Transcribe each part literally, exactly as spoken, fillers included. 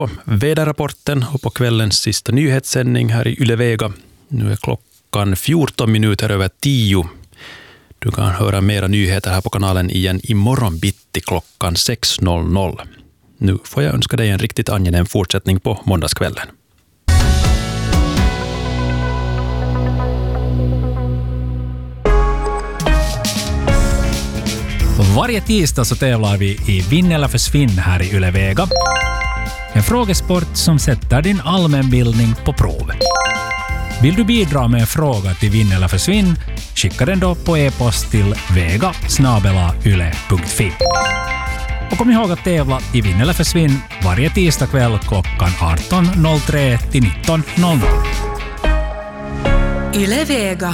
Väderrapporten och på kvällens sista nyhetssändning här i Yle Vega. Nu är klockan fjorton minuter över tio. Du kan höra mera nyheter här på kanalen igen imorgon bitti klockan sex. Nu får jag önska dig en riktigt angenäm fortsättning på måndagskvällen. Varje tisdag så tävlar vi i Vinn eller försvinn här i Yle Vega. En frågesport som sätter din allmänbildning på prov. Vill du bidra med en fråga till Vinn eller försvinn, skicka den då på e-post till vega snabel-a yle punkt fi. Och kom ihåg att tävla i Vinn eller försvinn varje tisdag kväll klockan arton noll tre till nitton noll noll. Yle Vega.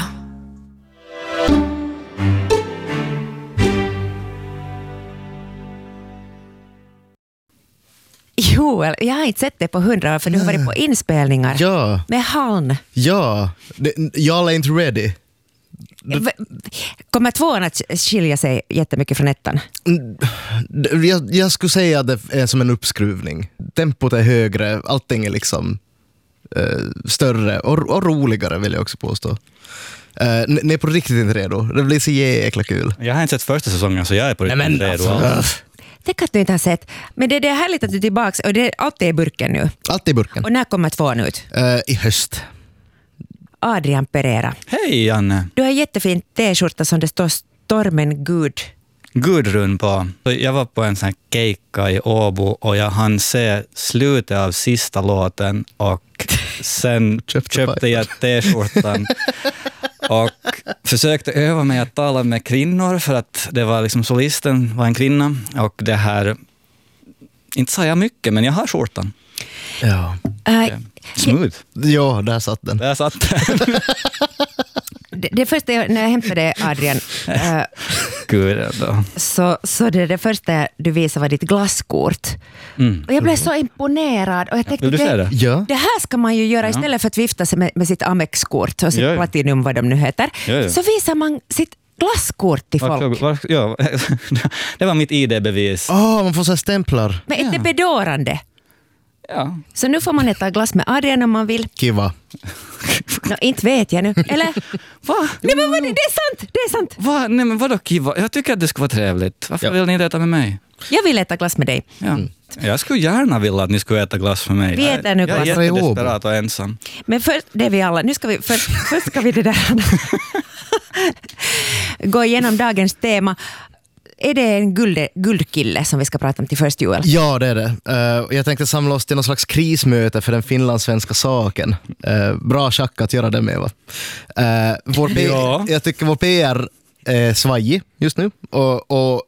Joel, jag har inte sett det på hundra år för du har varit på inspelningar. Ja. Med Haln. Ja, det, jag är inte ready. V- Kommer tvåan att skilja sig jättemycket från ettan? Jag, jag skulle säga att det är som en uppskruvning. Tempot är högre, allting är liksom eh, större och, och roligare vill jag också påstå. Eh, ni är på riktigt inte redo. Det blir så jäkla kul. Jag har inte sett första säsongen så jag är på riktigt Nej, men, redo. alltså, Det kan du inte ha sett. Men det, det är härligt att du är tillbaka och det, allt är i burken nu. allt i burken. Och när kommer tvåan ut? Eh, I höst. Adrian Pereira. Hej Janne! Du har en jättefin t-skjorta som det står Stormen Gud. Gudrun på. Jag var på en sån här keikka i Åbo och jag hann se slutet av sista låten och sen Köpte köpte jag t-skjortan och försökte öva mig att tala med kvinnor för att det var liksom solisten var en kvinna och det här, inte sa jag mycket men jag har skjortan. Ja. Uh, Smooth. Ja, där satt den. Där satt den. det, det första jag, när jag hämtade Adrian uh, Gud ändå. så, så det, det första du visade var ditt glasskort. Mm. Och jag blev så imponerad. Och jag tänkte, Vill du se det? Ja. det här ska man ju göra istället för att vifta sig med, med sitt Amex-kort och sitt Ja, ja. Platinum, vad de nu heter. Ja, ja. Så visar man sitt glasskort till folk. Var, var, ja, det var mitt I D-bevis. Åh, man får så här stämplar. Men är det bedårande? Ja. Så nu får man äta glass med Adrian om man vill. Kiva. No, inte vet jag nu. Eller? Va? Nej, men vad, det är sant, det är sant. Va? Nej, men vadå kiva? Jag tycker att det skulle vara trevligt. Varför Ja. vill ni inte äta med mig? Jag vill äta glass med dig. Ja. Mm. Jag skulle gärna vilja att ni skulle äta glass med mig. Vi äter nu jag, glass. jag är jättedesperat och ensam. Men först, det är vi alla. Nu ska vi, först, först ska vi det där gå igenom dagens tema. Är det en guld, guldkille som vi ska prata om till först, Joel? Ja, det är det. Uh, jag tänkte samla oss till någon slags krismöte för den finlandssvenska saken. Uh, bra schack att göra det med, va? Uh, vår P- Ja. Jag tycker vår P R är svajig just nu. Och, och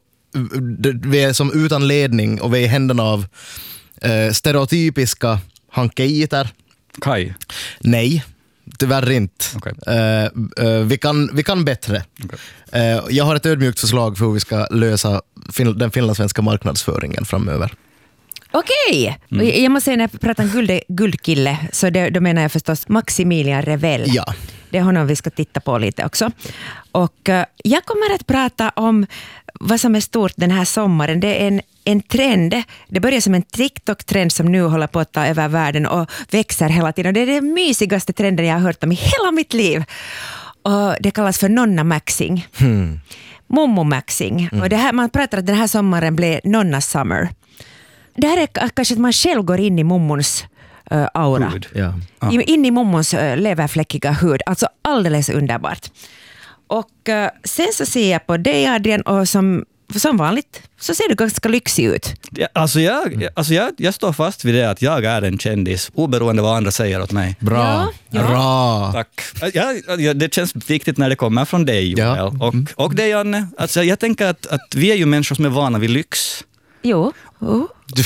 vi är som utan ledning och vi är i händerna av uh, stereotypiska hankeiter. Kaj. Nej, tyvärr inte. Okay. Uh, uh, vi, kan, vi kan bättre. Okay. Uh, jag har ett ödmjukt förslag för hur vi ska lösa fin- den finlandssvenska marknadsföringen framöver. Okej! Mm. Och jag måste säga när jag pratar om guld, guldkille så det, då menar jag förstås Maximilian Revell. Ja. Det är honom vi ska titta på lite också. Och uh, jag kommer att prata om vad som är stort den här sommaren. Det är en, en trend. Det börjar som en TikTok-trend som nu håller på att ta över världen och växer hela tiden. Och det är den mysigaste trenden jag har hört om i hela mitt liv. Och det kallas för nonna-maxing. Hmm. Mommo-maxing. Mm. Och det här, man pratar att den här sommaren blev nonna-summer. Det här är kanske att man själv går in i mommons uh, aura. Hud. Ja. Ah. In i mommons uh, leverfläckiga hud. Alltså alldeles underbart. Och uh, sen så ser jag på dig, Adrian, och som, som vanligt så ser du ganska lyxig ut. Ja, alltså jag, alltså jag, jag står fast vid det att jag är en kändis, oberoende vad andra säger åt mig. Bra. Ja, ja. Bra. Tack. Ja, ja, det känns viktigt när det kommer från dig, Joel. Ja. Och, och dig, Janne. Alltså, jag tänker att, att vi är ju människor som är vana vid lyx. Jo. Oh. Du,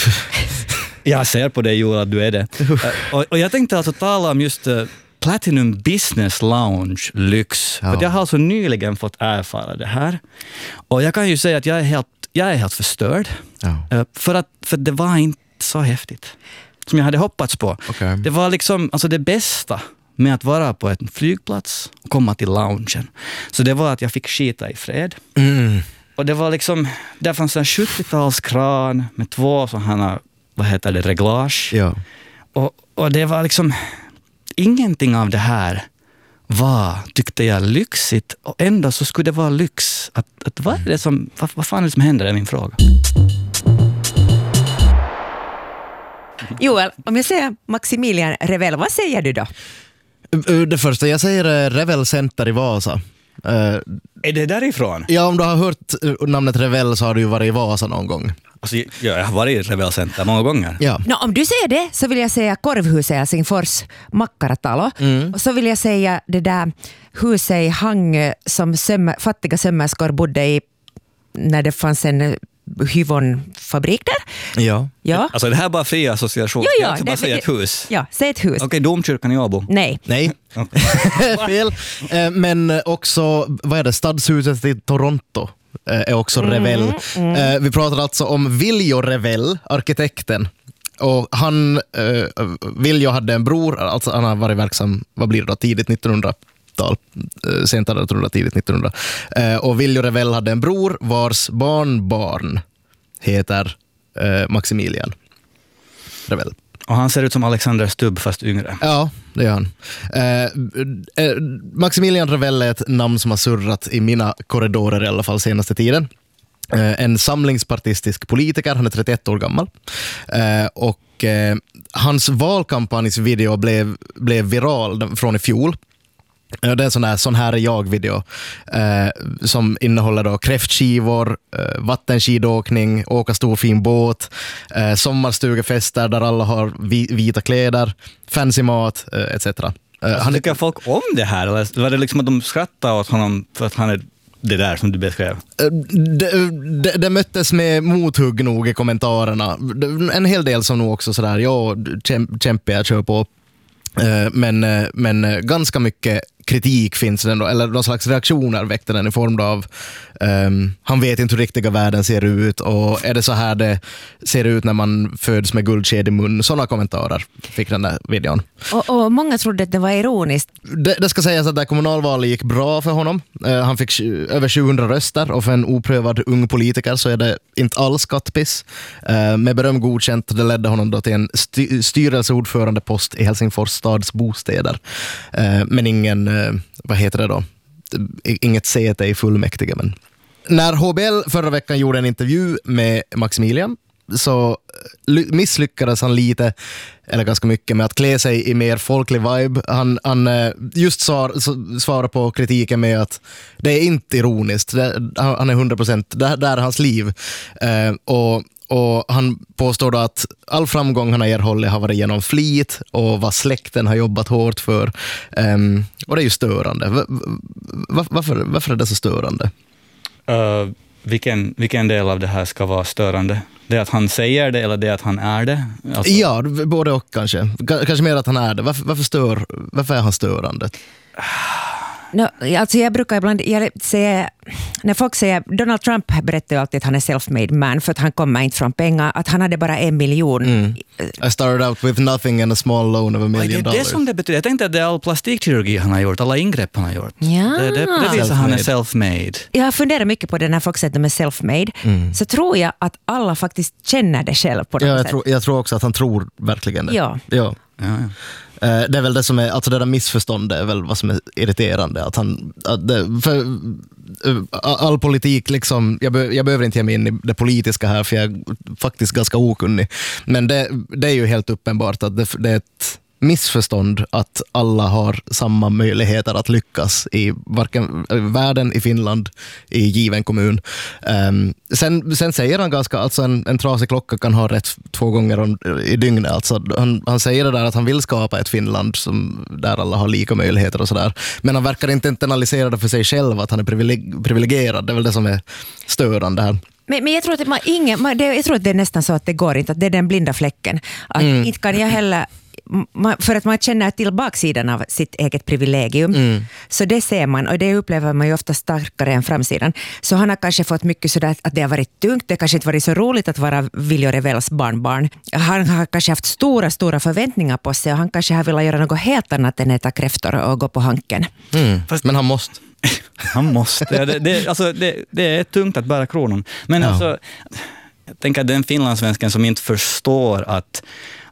Jag ser på dig, Joel, att du är det. och, och jag tänkte alltså tala om just uh, Platinum Business Lounge lyx. Ja. För jag har alltså nyligen fått erfara det här. Och jag kan ju säga att jag är helt, jag är helt förstörd. ja. Uh, för, att, för det var inte så häftigt som jag hade hoppats på. Okay. Det var liksom alltså det bästa med att vara på en flygplats och komma till loungen. Så det var att jag fick skita i fred. Mm. Och det var liksom, där fanns en sjuttiotalskran med två sådana vad heter det, reglage. Ja. Och, och det var liksom, ingenting av det här var, tyckte jag, lyxigt. Och ändå så skulle det vara lyx. Att, att vad, är det som, vad, vad fan är det som händer, är min fråga. Joel, om jag säger Maximilian Revell, vad säger du då? Det första jag säger är Revell Center i Vasa. Uh, Är det därifrån? ja, om du har hört namnet Revell så har du ju varit i Vasa någon gång. Alltså, ja, jag har varit i Revell Center många gånger. Ja. No, om du säger det så vill jag säga Korvhuset i Helsingfors, Makkaratalo. Mm. Och så vill jag säga det där huset i Hangö som söm- fattiga sömmerskor bodde i när det fanns en hyvonfabrik där. Ja. Ja. Alltså det här är bara fri association. Jo, ja, jag ska bara det- säga det- ett hus. Ja, säg ett hus. Okej, domkyrkan i Åbo. Nej. Nej. Fel. Eh, Men också, vad är det, stadshuset i Toronto eh, är också Revell. Eh, Vi pratar alltså om Viljo Revell, arkitekten. Och han, eh, Viljo hade en bror, alltså han har varit verksam, vad blir det då, tidigt nittonhundratal, eh, sent artonhundra, tidigt nittonhundra. Eh, och Viljo Revell hade en bror vars barnbarn heter eh, Maximilian Revell. Och han ser ut som Alexander Stubb fast yngre. Ja, det gör han. Eh, eh, Maximilian Revell är ett namn som har surrat i mina korridorer i alla fall senaste tiden. Eh, en samlingspartistisk politiker, han är trettioett år gammal. Eh, och eh, hans valkampanjsvideo blev, blev viral från i fjol. Ja, det är en sån här, sån här är jag-video eh, som innehåller då kräftskivor, eh, vattenskidåkning, åka stor fin båt, eh, sommarstugefester där alla har vi, vita kläder, fancy mat, eh, et cetera. Eh, Alltså, han är, tycker folk om det här? Eller var det liksom att de skrattade åt honom för att han är det där som du beskrev? eh, det, det, det möttes med mothugg nog i kommentarerna. En hel del som nog också sådär, ja, käm, kämpiga, kör på. Eh, Men, eh, men eh, ganska mycket kritik finns den då, eller någon slags reaktioner väckte den i form av um, han vet inte hur riktiga världen ser ut och är det så här det ser ut när man föds med guldsked i mun. Sådana kommentarer fick den där videon. Och, och många trodde att det var ironiskt. Det, det ska sägas att det kommunalvalet gick bra för honom. Uh, han fick tj- över tjugohundra röster och för en oprövad ung politiker så är det inte alls kattpiss. Uh, med beröm godkänt, det ledde honom då till en styr- styrelseordförande post i Helsingfors stads bostäder. Uh, men ingen vad heter det då? Inget säte i fullmäktige. Men när H B L förra veckan gjorde en intervju med Maximilian så misslyckades han lite, eller ganska mycket, med att klä sig i mer folklig vibe. Han, han just svar, svarar på kritiken med att det är inte ironiskt. Det, han är hundra procent, det, det är hans liv. Eh, och Och han påstår då att all framgång han har erhållit har varit genom flit och vad släkten har jobbat hårt för. Um, och det är ju störande. Va, va, varför, varför är det så störande? Uh, vilken, vilken del av det här ska vara störande? Det att han säger det eller det att han är det? Alltså... Ja, både och kanske. K- kanske mer att han är det. Varför, varför, stör, varför är han störande? No, alltså jag brukar ibland jag säga, när folk säger, Donald Trump berättar ju alltid att han är self-made man för att han kommer inte från pengar, att han hade bara en miljon. Mm. I started out with nothing and a small loan of a million det är dollars. det som det betyder. Jag tänkte att det är all plastikkirurgi han har gjort, alla ingrepp han har gjort. Ja. Det, det, det visar att han är self-made. Jag funderar mycket på det när folk säger att de är self-made. Mm. Så tror jag att alla faktiskt känner det själv på något ja, jag sätt. tror, jag tror också att han tror verkligen det. Ja. Ja. Ja, ja. Det är väl det som är, alltså det där missförståndet är väl vad som är irriterande. Att han, att det, för all politik, liksom, jag, be, jag behöver inte ge mig in i det politiska här för jag är faktiskt ganska okunnig. Men det, det är ju helt uppenbart att det, det är ett missförstånd att alla har samma möjligheter att lyckas i varken världen, i Finland, i given kommun. Um, sen, sen säger han ganska, alltså en, en trasig klocka kan ha rätt två gånger om, i dygnet. Alltså han, han säger det där att han vill skapa ett Finland som, där alla har lika möjligheter och sådär. Men han verkar inte internalisera det för sig själv att han är privileg, privilegierad. Det är väl det som är störande här. Men, men jag, tror att man, ingen, man, det, jag tror att det är nästan så att det går inte, att det är den blinda fläcken. Att mm. inte kan jag heller, man, för att man känner till baksidan av sitt eget privilegium. Mm. Så det ser man och det upplever man ju ofta starkare än framsidan. Så han har kanske fått mycket sådär att det har varit tungt, det har kanske inte varit så roligt att vara Viljo Revells barnbarn. Han har kanske haft stora, stora förväntningar på sig och han kanske har velat göra något helt annat än äta kräftor och gå på hanken. Mm. Fast, men han måste. Han måste. Ja, det, det, alltså, det, det är tungt att bära kronan. Men ja. alltså, Jag tänker att den finlandssvensken som inte förstår att